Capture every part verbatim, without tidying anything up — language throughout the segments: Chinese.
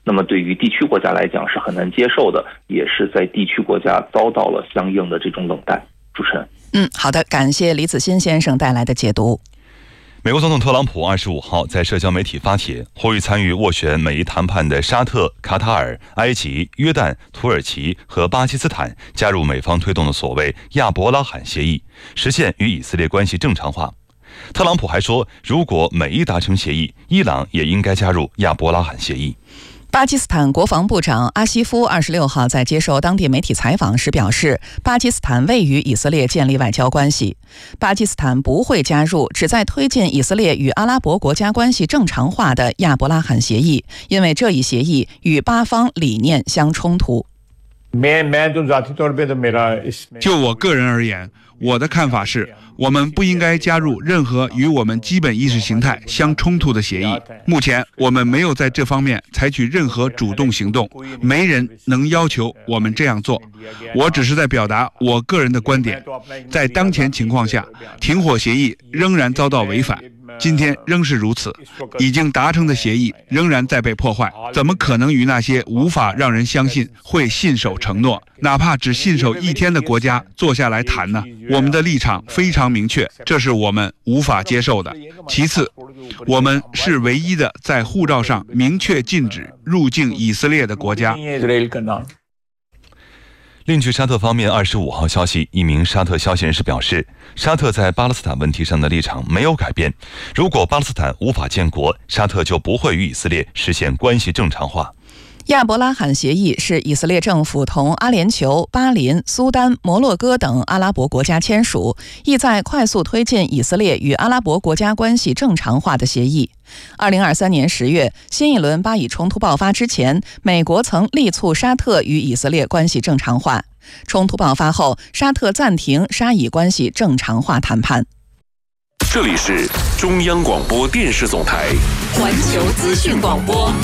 那么对于地区国家来讲是很难接受的，也是在地区国家遭到了相应的这种冷淡。主持人， 嗯，好的，感谢李子欣先生带来的解读。 美国总统特朗普二十五号在社交媒体发帖，呼吁参与斡旋美伊谈判的沙特、卡塔尔、埃及、约旦、土耳其和巴基斯坦加入美方推动的所谓亚伯拉罕协议，实现与以色列关系正常化。特朗普还说，如果美伊达成协议，伊朗也应该加入亚伯拉罕协议。 巴基斯坦国防部长阿西夫二十六号在接受当地媒体采访时表示，巴基斯坦未与以色列建立外交关系，巴基斯坦不会加入旨在推进以色列与阿拉伯国家关系正常化的亚伯拉罕协议，因为这一协议与巴方理念相冲突。 就我个人而言，我的看法是，我们不应该加入任何与我们基本意识形态相冲突的协议。目前我们没有在这方面采取任何主动行动，没人能要求我们这样做。我只是在表达我个人的观点，在当前情况下，停火协议仍然遭到违反，今天仍是如此，已经达成的协议仍然在被破坏，怎么可能与那些无法让人相信会信守承诺，哪怕只信守一天的国家坐下来谈呢？我们的立场非常明确，这是我们无法接受的。其次，我们是唯一的在护照上明确禁止入境以色列的国家。 另据沙特方面二十五号消息，一名沙特消息人士表示，沙特在巴勒斯坦问题上的立场没有改变，如果巴勒斯坦无法建国，沙特就不会与以色列实现关系正常化。 亚伯拉罕协议是以色列政府同阿联酋、巴林、苏丹、摩洛哥等阿拉伯国家签署，意在快速推进以色列与阿拉伯国家关系正常化的协议。二零二三年十月，新一轮巴以冲突爆发之前，美国曾力促沙特与以色列关系正常化。冲突爆发后，沙特暂停沙以关系正常化谈判。 这里是中央广播电视总台环球资讯广播。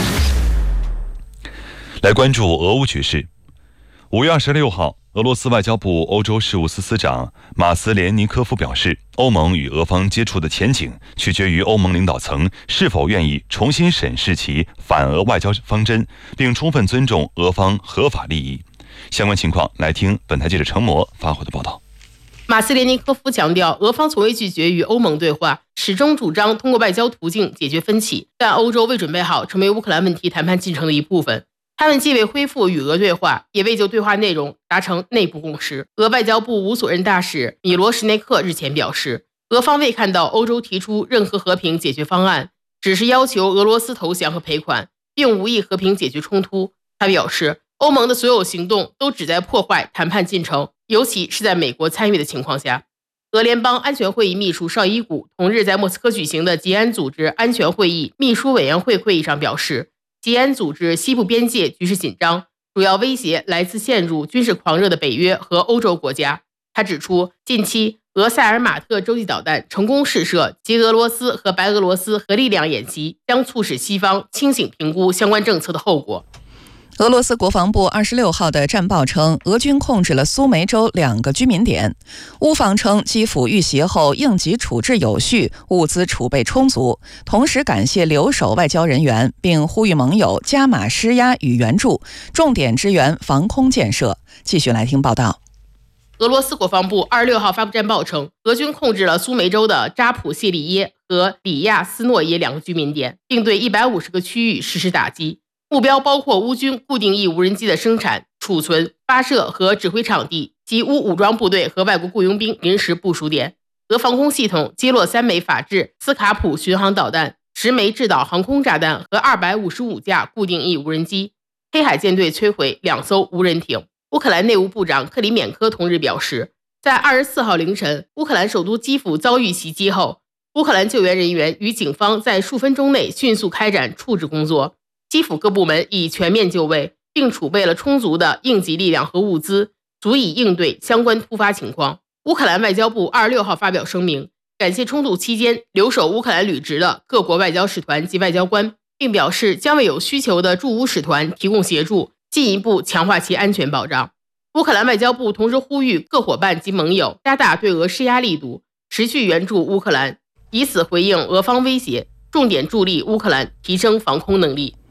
来关注俄乌局势。五月二十六号，俄罗斯外交部欧洲事务司司长马斯连尼科夫表示，欧盟与俄方接触的前景取决于欧盟领导层是否愿意重新审视其反俄外交方针，并充分尊重俄方合法利益。相关情况，来听本台记者程模发回的报道。 马斯连尼科夫强调，俄方从未拒绝与欧盟对话，始终主张通过外交途径解决分歧，但欧洲未准备好成为乌克兰问题谈判进程的一部分。他们既未恢复与俄对话，也未就对话内容达成内部共识。俄外交部无所任大使米罗什内克日前表示，俄方未看到欧洲提出任何和平解决方案，只是要求俄罗斯投降和赔款，并无意和平解决冲突。他表示，欧盟的所有行动都旨在破坏谈判进程，尤其是在美国参与的情况下。俄联邦安全会议秘书绍伊古同日在莫斯科举行的吉安组织安全会议秘书委员会会议上表示，吉安组织西部边界局势紧张，主要威胁来自陷入军事狂热的北约和欧洲国家。他指出，近期俄塞尔马特洲际导弹成功试射及俄罗斯和白俄罗斯核力量演习，将促使西方清醒评估相关政策的后果。 俄罗斯国防部二十六号的战报称，俄军控制了苏梅州两个居民点。乌方称，基辅遇袭后应急处置有序，物资储备充足，同时感谢留守外交人员，并呼吁盟友加码施压与援助，重点支援防空建设。继续来听报道。 俄罗斯国防部二十六号发布战报称，俄军控制了苏梅州的扎普谢里耶和里亚斯诺耶两个居民点，并对一百五十个区域实施打击。目标包括乌军固定翼无人机的生产、储存、发射和指挥场地及乌武装部队和外国雇佣兵临时部署点。俄防空系统击落三枚法制斯卡普巡航导弹、十枚制导航空炸弹和二百五十五架固定翼无人机。黑海舰队摧毁两艘无人艇。乌克兰内务部长克里缅科同日表示，在二十四号凌晨，乌克兰首都基辅遭遇袭击后，乌克兰救援人员与警方在数分钟内迅速开展处置工作。基辅各部门已全面就位，并储备了充足的应急力量和物资，足以应对相关突发情况。乌克兰外交部二十六号发表声明，感谢冲突期间留守乌克兰履职的各国外交使团及外交官，并表示将为有需求的驻乌使团提供协助，进一步强化其安全保障。乌克兰外交部同时呼吁各伙伴及盟友加大对俄施压力度，持续援助乌克兰，以此回应俄方威胁，重点助力乌克兰提升防空能力。